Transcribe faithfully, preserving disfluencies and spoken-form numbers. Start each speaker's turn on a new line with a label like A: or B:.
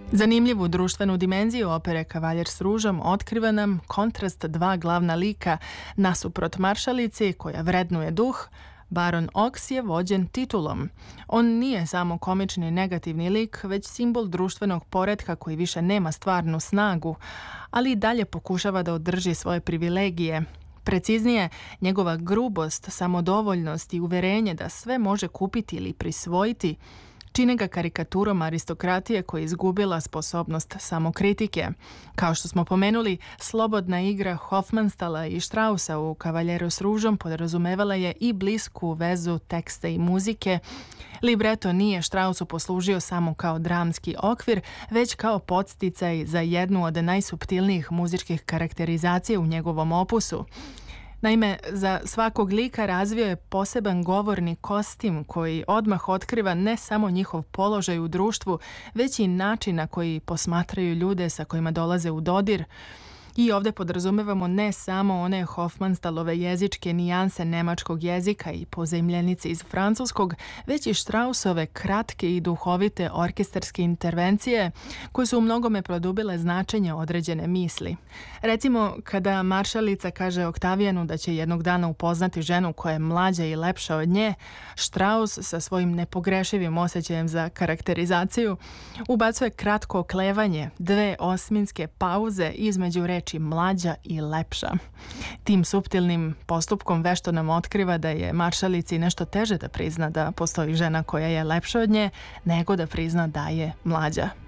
A: Zanimljivu društvenu dimenziju opere Kavaljer s ružom otkriva nam kontrast dva glavna lika nasuprot maršalici koja vrednuje duh. Baron Ox je vođen titulom. On nije samo komični negativni lik, već simbol društvenog poretka koji više nema stvarnu snagu, ali i dalje pokušava da održi svoje privilegije. Preciznije, njegova grubost, samodovoljnost i uverenje da sve može kupiti ili prisvojiti čine ga karikaturom aristokratije koja je izgubila sposobnost samokritike. Kao što smo pomenuli, slobodna igra Hofmanstala i Straussa u Kavaljeru s ružom podrazumevala je i blisku vezu teksta i muzike. Libreto nije Straussu poslužio samo kao dramski okvir, već kao podsticaj za jednu od najsuptilnijih muzičkih karakterizacija u njegovom opusu. Naime, za svakog lika razvio je poseban govorni kostim koji odmah otkriva ne samo njihov položaj u društvu, već i način na koji posmatraju ljude sa kojima dolaze u dodir. I ovdje podrazumevamo ne samo one Hofmanstalove jezičke nijanse nemačkog jezika i pozajmljenice iz francuskog, već i Straussove kratke i duhovite orkestarske intervencije koje su u mnogome produbile značenje određene misli. Recimo, kada maršalica kaže Oktavijanu da će jednog dana upoznati ženu koja je mlađa i lepša od nje, Strauss sa svojim nepogrešivim osjećajem za karakterizaciju ubacuje kratko oklevanje, dve osminske pauze između reči mlađa i lepša. Tim suptilnim postupkom vešto nam otkriva da je maršalici nešto teže da prizna da postoji žena koja je lepša od nje, nego da prizna da je mlađa.